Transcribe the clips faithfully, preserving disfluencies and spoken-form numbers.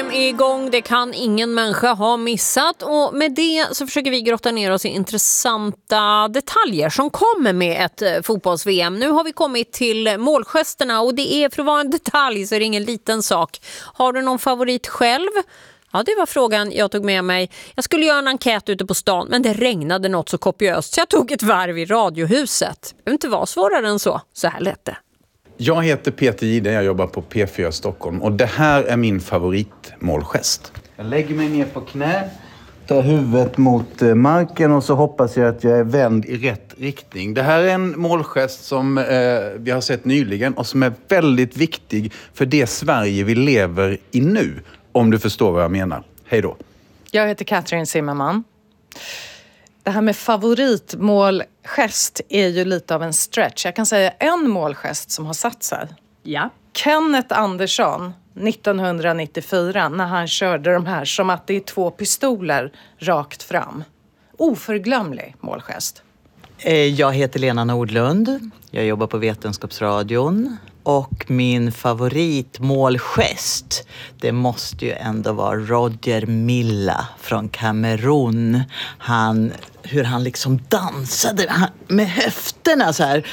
fotbolls-V M är igång, det kan ingen människa ha missat, och med det så försöker vi grotta ner oss i intressanta detaljer som kommer med ett fotbolls-V M. Nu har vi kommit till målgesterna, och det är, för att vara en detalj så är det ingen liten sak. Har du någon favorit själv? Ja, det var frågan jag tog med mig. Jag skulle göra en enkät ute på stan, men det regnade något så kopiöst så jag tog ett varv i Radiohuset. Det behöver inte vara svårare än så. Så här lät det. Jag heter Peter Gide, jag jobbar på P fyra Stockholm, och det här är min favoritmålgest. Jag lägger mig ner på knä, tar huvudet mot marken och så hoppas jag att jag är vänd i rätt riktning. Det här är en målgest som eh, vi har sett nyligen och som är väldigt viktig för det Sverige vi lever i nu, om du förstår vad jag menar. Hej då. Jag heter Katrin Zimmerman. Det här med favoritmålgest är ju lite av en stretch. Jag kan säga en målgest som har satt sig. Ja. Kenneth Andersson nittonhundranittiofyra, när han körde de här som att det är två pistoler rakt fram. Oförglömlig målgest. Jag heter Lena Nordlund. Jag jobbar på Vetenskapsradion. Och min favoritmålgest, det måste ju ändå vara Roger Milla från Kamerun. Han, hur han liksom dansade med höfterna så här.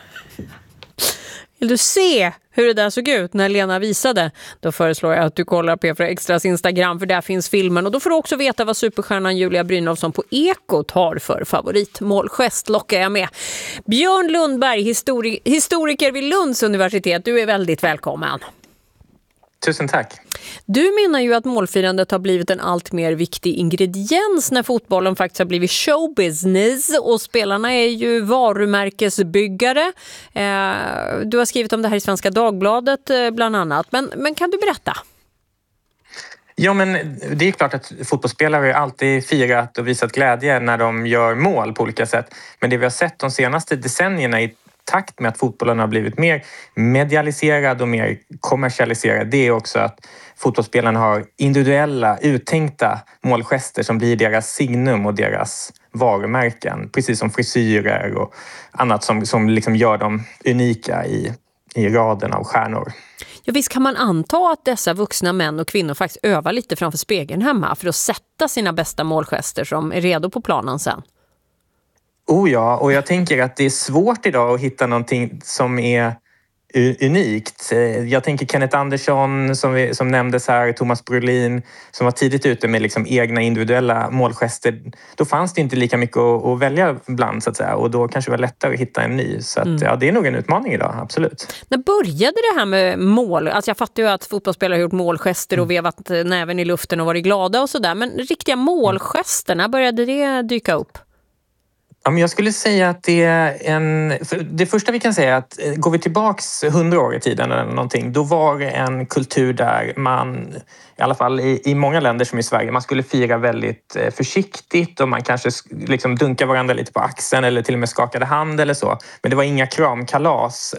Vill du se hur det där såg ut när Lena visade? Då föreslår jag att du kollar P fyra Extras Instagram, för där finns filmen. Och då får du också veta vad superstjärnan Julia Brynolfsson på Ekot har för favoritmålgest, lockar jag med. Björn Lundberg, histori- historiker vid Lunds universitet. Du är väldigt välkommen. Tusen tack. Du menar ju att målfirandet har blivit en allt mer viktig ingrediens när fotbollen faktiskt har blivit showbusiness, och spelarna är ju varumärkesbyggare. Eh, du har skrivit om det här i Svenska Dagbladet eh, bland annat. Men, men kan du berätta? Ja, men det är klart att fotbollsspelare alltid firat och visat glädje när de gör mål på olika sätt. Men det vi har sett de senaste decennierna i takt med att fotbollen har blivit mer medialiserad och mer kommersialiserad, det är också att fotbollsspelarna har individuella, uttänkta målgester som blir deras signum och deras varumärken. Precis som frisyrer och annat som, som liksom gör dem unika i, i raden av stjärnor. Ja, visst kan man anta att dessa vuxna män och kvinnor faktiskt övar lite framför spegeln hemma för att sätta sina bästa målgester som är redo på planen sen. Oh ja, och jag tänker att det är svårt idag att hitta någonting som är unikt. Jag tänker Kenneth Andersson som, vi, som nämndes här, Thomas Brolin som var tidigt ute med liksom egna individuella målgester. Då fanns det inte lika mycket att, att välja bland så att säga, och då kanske det var lättare att hitta en ny. Så att, mm. ja, det är nog en utmaning idag, absolut. När började det här med mål? Alltså jag fattar ju att fotbollsspelare har gjort målgester och vevat näven i luften och varit glada och sådär, men riktiga målgester, när började det dyka upp? Ja, men jag skulle säga att det är en... Det första vi kan säga är att går vi tillbaks hundra år i tiden eller någonting, då var det en kultur där man, i alla fall i, i många länder som i Sverige, man skulle fira väldigt försiktigt och man kanske liksom dunkar varandra lite på axeln eller till och med skakade hand eller så. Men det var inga kramkalas.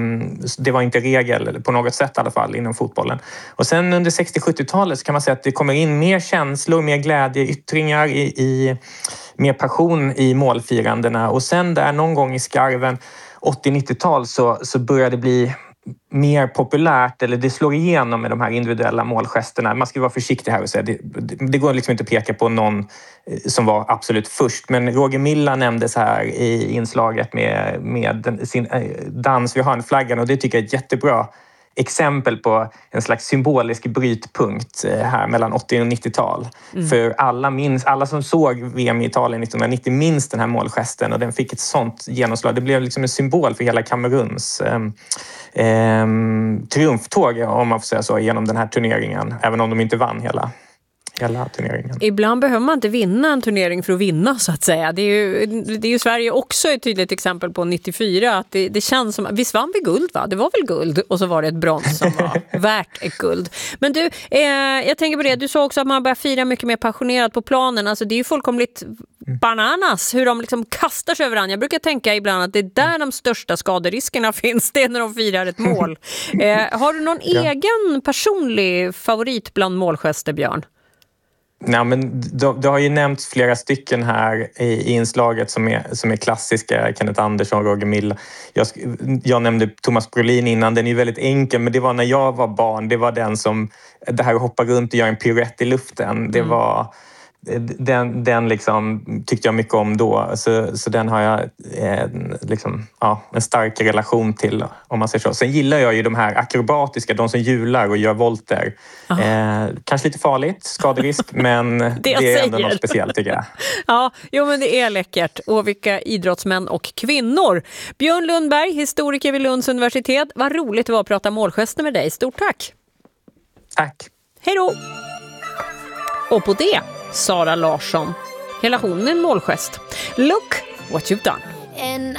Det var inte regel på något sätt i alla fall inom fotbollen. Och sen under sextio-sjuttiotalet så kan man säga att det kommer in mer känslor, mer glädjeyttringar i... i mer passion i målfirandena, och sen där någon gång i skarven åttio-nittiotal så, så började det bli mer populärt, eller det slår igenom med de här individuella målgesterna. Man ska vara försiktig här och säga, det, det, det går liksom inte att peka på någon som var absolut först, men Roger Milla nämndes här i inslaget med, med sin dans vid hörnflaggan, och det tycker jag är ett jättebra exempel på en slags symbolisk brytpunkt här mellan åttio- och nittiotal. Mm. För alla, minns, alla som såg V M i Italien nittonhundranittio minns den här målgesten, och den fick ett sånt genomslag. Det blev liksom en symbol för hela Kameruns eh, eh, triumftåg, om man får säga så, genom den här turneringen, även om de inte vann hela. Hela turneringen. Ibland behöver man inte vinna en turnering för att vinna, så att säga. Det är ju, det är ju Sverige också ett tydligt exempel på nittiofyra. Att det, det känns som, visst vann vi guld va? Det var väl guld, och så var det ett brons som var värt ett guld. Men du, eh, jag tänker på det. Du sa också att man börjar fira mycket mer passionerat på planen. Alltså det är ju fullkomligt bananas hur de liksom kastar sig över varandra. Jag brukar tänka ibland att det är där de största skaderiskerna finns. Det är när de firar ett mål. Eh, har du någon ja. egen personlig favorit bland målgester, Björn? Nej, men du, du har ju nämnt flera stycken här i, i inslaget som är, som är klassiska. Kenneth Andersson, Roger Milla. Jag, jag nämnde Thomas Brolin innan. Den är ju väldigt enkel, men det var när jag var barn. Det var den som, det här hoppa runt och göra en piruett i luften. Det var... Den, den liksom tyckte jag mycket om då, så, så den har jag en, liksom, ja, en stark relation till, om man säger så. Sen gillar jag ju de här akrobatiska, de som hjular och gör volter. Eh, kanske lite farligt, skaderisk, men det, det är ändå något speciellt tycker jag. Ja, jo, men det är läckert. Och vilka idrottsmän och kvinnor. Björn Lundberg, historiker vid Lunds universitet. Vad roligt det var att prata målgester med dig. Stort tack. Tack. Hej då. Och på det, Sara Larsson. Hela hon är en målgest. Look what you've done.